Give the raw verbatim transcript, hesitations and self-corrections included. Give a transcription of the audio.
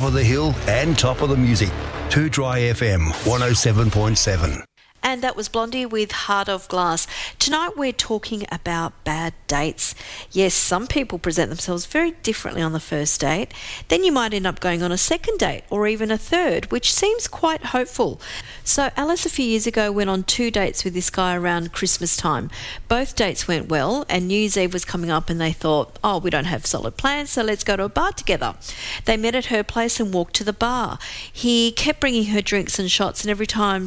top of the hill and top of the music. Too Dry F M one oh seven point seven. And that was Blondie with Heart of Glass. Tonight we're talking about bad dates. Yes, some people present themselves very differently on the first date. Then you might end up going on a second date or even a third, which seems quite hopeful. So Alice a few years ago went on two dates with this guy around Christmas time. Both dates went well and New Year's Eve was coming up and they thought, oh, we don't have solid plans, so let's go to a bar together. They met at her place and walked to the bar. He kept bringing her drinks and shots, and every time